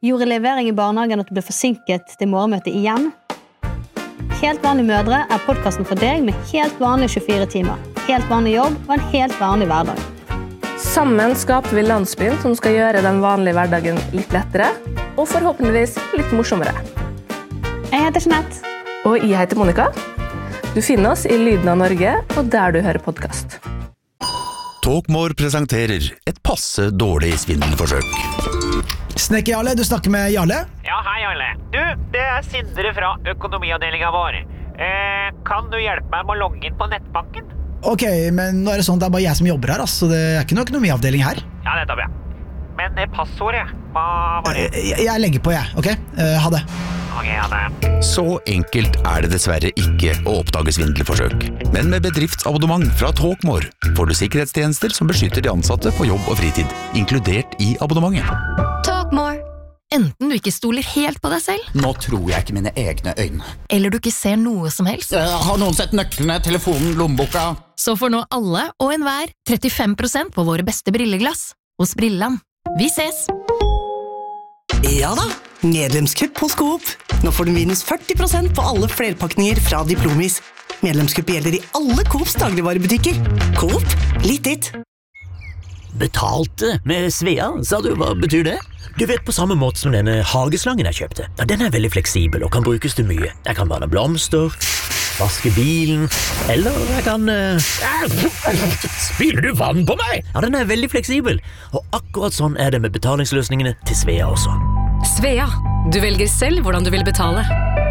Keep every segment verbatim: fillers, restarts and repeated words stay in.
Gjorde levering i barnehagen at du ble forsinket til morgenmøtet igjen? Helt vanlige mødre er podcasten for deg med helt vanlige tjuefire timer, helt vanlig jobb og en helt vanlig hverdag. Sammen skaper vi landsbyen som skal gjøre den vanlige hverdagen litt lettere, og forhåpentligvis litt morsommere. Jeg heter Jeanette. Og jeg heter Monica. Du finner oss i Lyden av Norge, og der du hører podcast. Talkmore presenterer et passe dårlig svindelforsøk. Snekker Jarle, du snakker med Jarle? Ja, hei Jarle. Du, det er Sindre fra økonomiavdelingen vår. Eh, kan du hjelpe meg med å logge inn på nettbanken? Ok, men nå er det sånn at det er bare jeg som jobber her, så det er ikke noen økonomiavdeling her. Ja, nettopp, ja. Men det passordet, hva var det? Jeg, jeg legger på, jeg, ok? Uh, ha det. Ok, ha det. Så enkelt er det dessverre ikke å oppdage svindelforsøk. Men med bedriftsabonnement fra Talkmore får du sikkerhetstjenester som beskytter de ansatte på jobb og fritid, inkludert i abonnementet. Talkmore. Enten du ikke stoler helt på deg selv, Nå tror jeg ikke mine egne øyne. eller du ikke ser noe som helst, Har noen sett nøklene, telefonen, lommeboka? så får nå alle og enhver trettifem prosent på våre beste brilleglass hos Brilland. Vi ses! Ja da, medlemskupp hos Coop. Nå får du minus førti prosent på alle flerpakninger fra Diplomis. Medlemskupp gjelder i alle Coops dagligvarebutikker. Coop, litt ditt. Betalte med Svea, sa du, hva betyr det? Du vet på samme måte som denne hageslangen jeg kjøpte. Ja, den er veldig fleksibel og kan brukes til mye. Jeg kan vanne blomster, vaske bilen, eller jeg kan... Uh... Spyler du vann på meg? Ja, den er veldig fleksibel. Og akkurat sånn er det med betalingsløsningene til Svea også. Svea, du velger selv hvordan du vil betale.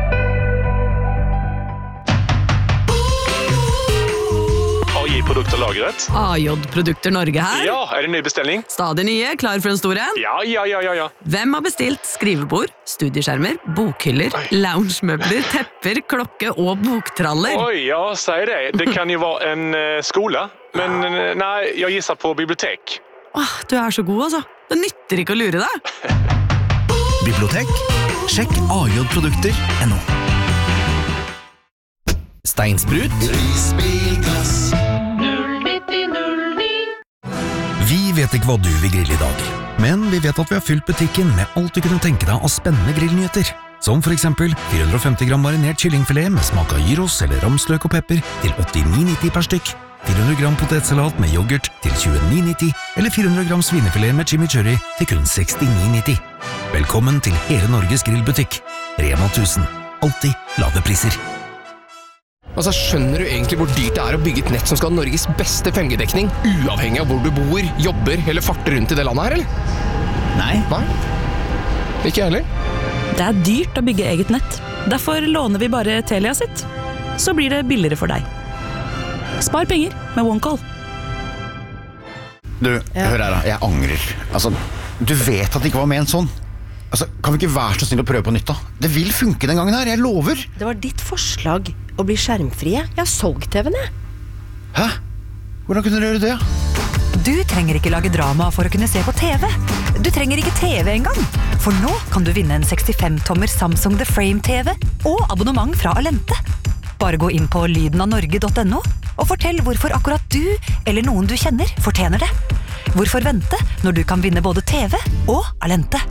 A J-produkter lagret. A J-produkter Norge her. Ja, er det ny bestilling? Stadig nye, klar for en stor en. Ja, ja, ja, ja, ja. Hvem har bestilt skrivebord, studieskjermer, bokhyller, loungemøbler, tepper, klokke og boktraller? Oi, ja, sier det. Det kan jo være en uh, skole, men uh, nei, jeg gisser på bibliotek. Åh, du er så god, altså. Det nytter ikke å lure deg. Bibliotek? Sjekk A J produkter punktum no. Steinsprut. Prisbilglass. Vi vet ikke hva du vil grille i dag, men vi vet at vi har fylt butikken med alt du kunne tenke deg av spennende grillnyheter. Som for eksempel fire hundre og femti gram marinert kyllingfilet med smak av gyros eller ramsløk og pepper til åttini nitti per stykk, fire hundre gram potetsalat med yoghurt til tjueni nitti, eller fire hundre gram svinefilet med chimichurri til kun sekstini nitti. Velkommen til hele Norges grillbutikk. Rema tusen. Alltid lave priser. Altså, skjønner du egentlig hvor dyrt det er å bygge et nett som skal ha Norges beste fem G-dekning, uavhengig av hvor du bor, jobber eller farter rundt i det landet her, eller? Nei. Nei? Ikke heller. Det er dyrt å bygge eget nett. Derfor låner vi bare Telia sitt. Så blir det billigere for deg. Spar penger med OneCall. Du, Ja. hør her da, jeg angrer. Altså, du vet at det ikke var ment sånn. Altså, kan vi ikke være så snill å prøve på nytt da? Det vil funke den gangen her, jeg lover. Det var ditt forslag å bli skjermfrie. Jeg har solgt T V-en, jeg. Hæ? Hvordan kunne dere gjøre det? Du trenger ikke lage drama for å kunne se på T V. Du trenger ikke T V engang. For nå kan du vinne en sekstifem tommer Samsung The Frame T V og abonnement fra Alente. Bare gå inn på lyden av norge punktum no og fortell hvorfor akkurat du eller noen du kjenner fortjener det. Hvorfor vente når du kan vinne både T V og Alente?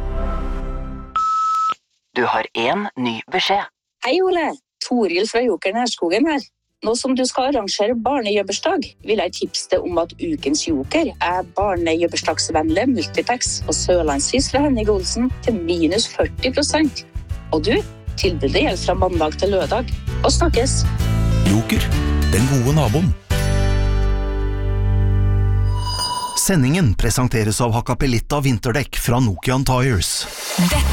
Du har en ny beskjed. Hei Ole, Toril fra Joker Nærskogen her. Nå som du skal arrangere barnejøbbersdag, vil jeg tipse deg om at ukens Joker er barnejøbbersdagsvennlig multipacks og sørlandsfisk fra Henning Olsen til minus førti prosent. Og du, tilbudet gjelder fra mandag til lørdag. Og snakkes! Joker, den gode naboen. Sendingen presenteres av Hakkapelitta vinterdekk fra Nokian Tires.